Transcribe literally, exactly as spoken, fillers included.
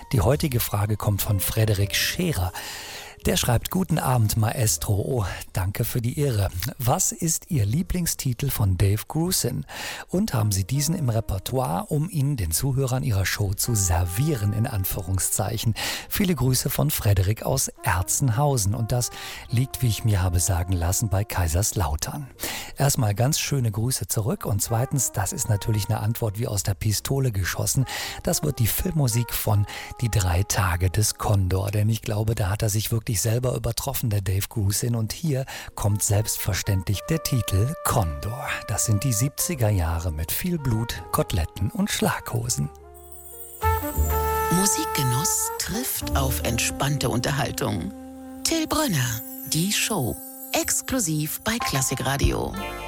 Die heutige Frage kommt von Frederik Scherer. Der schreibt: Guten Abend, Maestro. Oh, danke für die Ehre. Was ist Ihr Lieblingstitel von Dave Grusin? Und haben Sie diesen im Repertoire, um ihn den Zuhörern Ihrer Show zu servieren, in Anführungszeichen? Viele Grüße von Frederik aus Erzenhausen. Und das liegt, wie ich mir habe sagen lassen, bei Kaiserslautern. Erstmal ganz schöne Grüße zurück. Und zweitens, das ist natürlich eine Antwort wie aus der Pistole geschossen. Das wird die Filmmusik von Die drei Tage des Kondor. Denn ich glaube, da hat er sich wirklich selber übertroffen, der Dave Grusin. Und hier kommt selbstverständlich der Titel Kondor. Das sind die siebziger Jahre mit viel Blut, Koteletten und Schlaghosen. Musikgenuss trifft auf entspannte Unterhaltung. Till Brönner, die Show. Exklusiv bei Klassikradio.